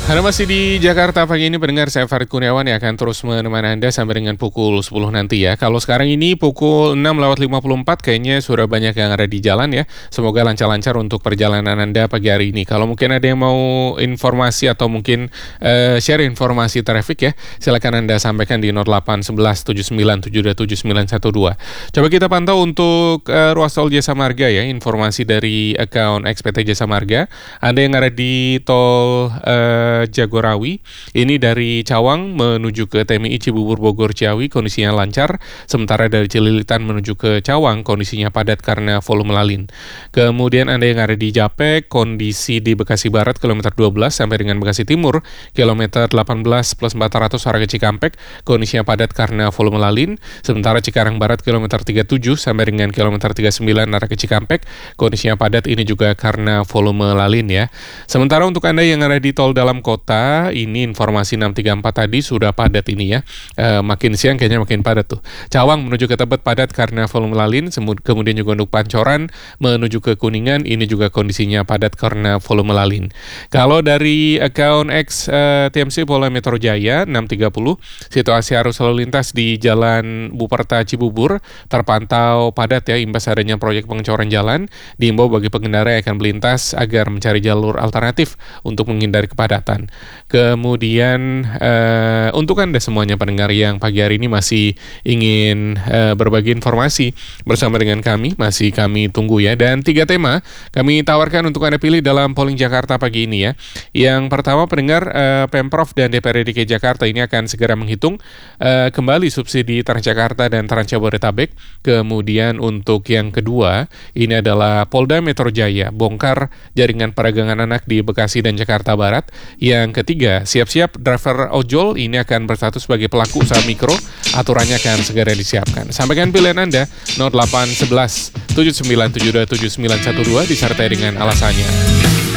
Anda masih di Jakarta pagi ini pendengar, saya Farid Kurniawan yang akan terus menemani Anda sampai dengan pukul 10 nanti ya. Kalau sekarang ini pukul 6:54 kayaknya sudah banyak yang ada di jalan ya. Semoga lancar-lancar untuk perjalanan Anda pagi hari ini. Kalau mungkin ada yang mau informasi atau mungkin share informasi traffic ya, silakan Anda sampaikan di 081179727912. Coba kita pantau untuk ruas tol Jasa Marga ya, informasi dari akun XPT Jasa Marga. Ada yang ada di tol Jagorawi, ini dari Cawang menuju ke TMI Cibubur Bogor Ciawi kondisinya lancar, sementara dari Cililitan menuju ke Cawang kondisinya padat karena volume lalin. Kemudian Anda yang ada di Japek, kondisi di Bekasi Barat kilometer 12 sampai dengan Bekasi Timur kilometer 18 plus 400 arah ke Cikampek kondisinya padat karena volume lalin, sementara Cikarang Barat kilometer 37 sampai dengan kilometer 39 arah ke Cikampek kondisinya padat ini juga karena volume lalin ya. Sementara untuk Anda yang ada di tol dalam kota, ini informasi 634 tadi sudah padat ini ya. Makin siang kayaknya makin padat tuh. Cawang menuju ke Tebet padat karena volume lalin, kemudian juga untuk Pancoran menuju ke Kuningan, ini juga kondisinya padat karena volume lalin. Kalau dari akun X TMC Polda Metro Jaya 630, situasi arus lalu lintas di Jalan Buperta Cibubur terpantau padat ya, imbas adanya proyek pengecoran jalan. Diimbau bagi pengendara yang akan melintas agar mencari jalur alternatif untuk menghindari kepadatan. Kemudian untuk Anda semuanya pendengar yang pagi hari ini masih ingin berbagi informasi bersama dengan kami, masih kami tunggu ya. Dan 3 tema kami tawarkan untuk Anda pilih dalam polling Jakarta pagi ini ya. Yang pertama pendengar, Pemprov dan DPRD DKI Jakarta ini akan segera menghitung kembali subsidi Transjakarta dan Trans Jabodetabek. Kemudian untuk yang kedua, ini adalah Polda Metro Jaya bongkar jaringan peragangan anak di Bekasi dan Jakarta Barat. Yang ketiga, siap-siap driver ojol ini akan berstatus sebagai pelaku usaha mikro, aturannya akan segera disiapkan. Sampaikan pilihan Anda 0811 79727912 disertai dengan alasannya.